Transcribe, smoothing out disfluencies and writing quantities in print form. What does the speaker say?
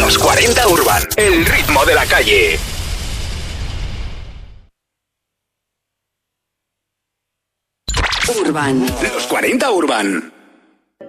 Los 40 Urban, el ritmo de la calle. Urban. Los 40 Urban.